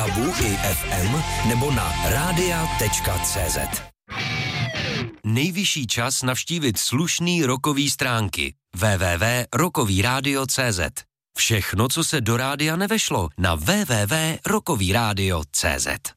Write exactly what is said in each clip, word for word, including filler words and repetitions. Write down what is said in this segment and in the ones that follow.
Abu i ef em nebo na radia tečka cé zet. Nejvyšší čas navštívit slušný rockový stránky w w w tečka rockový rádio tečka cé zet. Všechno, co se do rádia nevešlo, na w w w tečka rockový rádio tečka cé zet.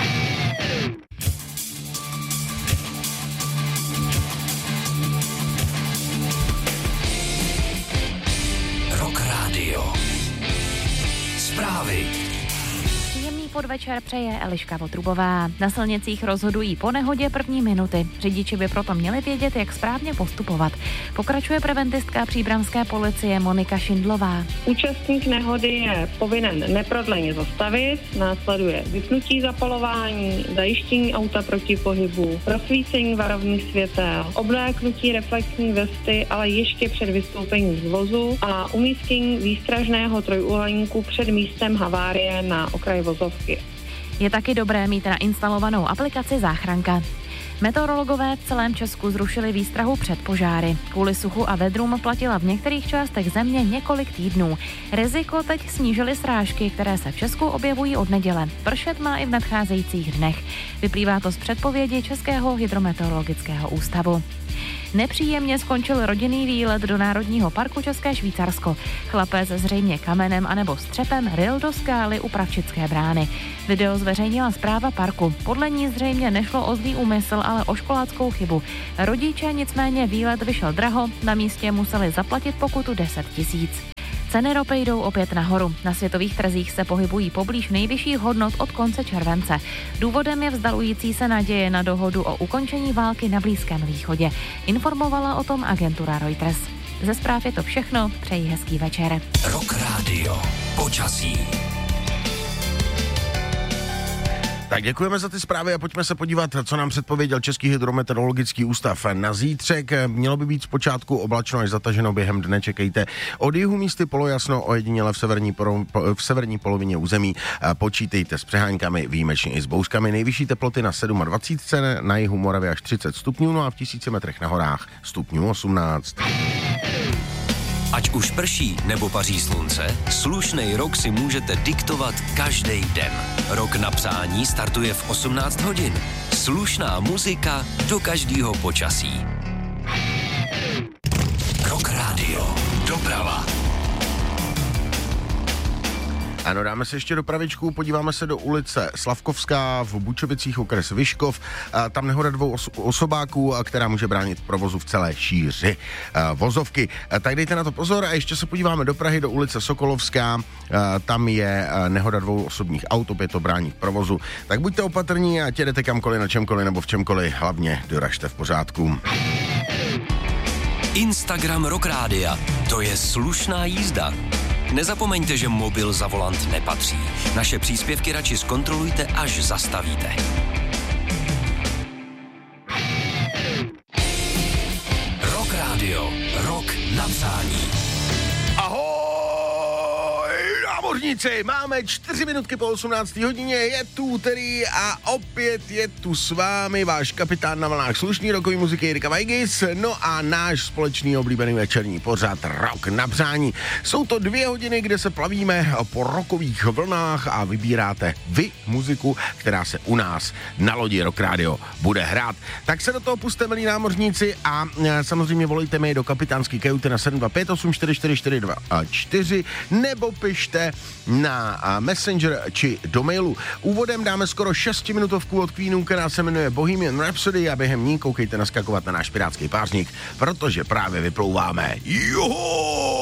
Rock Radio. Zprávy. Podvečer přeje Eliška Votrubová. Na silnicích rozhodují po nehodě první minuty. Řidiči by proto měli vědět, jak správně postupovat. Pokračuje preventistka příbramské policie Monika Šindlová. Účastník nehody je povinen neprodleně zastavit, následuje vypnutí zapalování, zajištění auta proti pohybu, rozsvícení varovných světel, obléknutí reflexní vesty, ale ještě před vystoupením z vozu a umístění výstražného trojúhelníku před místem havárie na okraji vozovky. Je taky dobré mít nainstalovanou aplikaci Záchranka. Meteorologové v celém Česku zrušili výstrahu před požáry. Kvůli suchu a vedrům platila v některých částech země několik týdnů. Riziko teď snížily srážky, které se v Česku objevují od neděle. Pršet má i v nadcházejících dnech. Vyplývá to z předpovědi Českého hydrometeorologického ústavu. Nepříjemně skončil rodinný výlet do Národního parku České Švýcarsko. Chlapec zřejmě kamenem anebo střepem ryl do skály u Pravčické brány. Video zveřejnila správa parku. Podle ní zřejmě nešlo o zlý úmysl, ale o školáckou chybu. Rodiče nicméně výlet vyšel draho, na místě museli zaplatit pokutu deset tisíc. Ceny ropy jdou opět nahoru. Na světových trzích se pohybují poblíž nejvyšších hodnot od konce července. Důvodem je vzdalující se naděje na dohodu o ukončení války na Blízkém východě. Informovala o tom agentura Reuters. Ze zpráv je to všechno, přeji hezký večer. Rock Radio. Počasí. Tak děkujeme za ty zprávy a pojďme se podívat, co nám předpověděl Český hydrometeorologický ústav na zítřek. Mělo by být zpočátku oblačno až zataženo, během dne čekejte od jihu místy polojasno, ojediněle v severní, v severní polovině území. Počítejte s přeháňkami, výjimečně i s bouřkami. Nejvyšší teploty na dvacet sedm, na jihu Moravy až třicet stupňů, no a v tisíci metrech na horách stupňů osmnáct. Ať už prší nebo paří slunce, slušnej rok si můžete diktovat každý den. Rok na přání startuje v osmnáct hodin. Slušná muzika do každého počasí. Rock Radio. Doprava. Ano, dáme se ještě do pravičku, podíváme se do ulice Slavkovská v Bučovicích, okres Vyškov. Tam nehoda dvou os- osobáků, která může bránit provozu v celé šíři vozovky. Tak dejte na to pozor a ještě se podíváme do Prahy, do ulice Sokolovská. Tam je nehoda dvou osobních aut, opět to brání provozu. Tak buďte opatrní a jedete kamkoliv, na čemkoliv nebo v čemkoliv, hlavně doražte v pořádku. Instagram Rock Rádia. To je slušná jízda. Nezapomeňte, že mobil za volant nepatří. Naše příspěvky radši zkontrolujte, až zastavíte. Rock Radio. Rock na přání. Ahoj, námořníci, máme čtyři minutky po osmnácté hodině, je tu úterý a opět je tu s vámi váš kapitán na vlnách slušný rockový muziky Jirka Vajgis, no a náš společný oblíbený večerní pořad Rock na přání. Jsou to dvě hodiny, kde se plavíme po rockových vlnách a vybíráte vy muziku, která se u nás na lodi Rock Radio bude hrát. Tak se do toho puste, milí námořníci, a samozřejmě volejte mi do kapitánský kajuty na sedm dva pět osm čtyři čtyři čtyři dva čtyři nebo pište na Messenger či do mailu. Úvodem dáme skoro šestiminutovku od Queenu, která se jmenuje Bohemian Rhapsody, a během ní koukejte naskakovat na náš pirátský pářník, protože právě vyplouváme. Joho!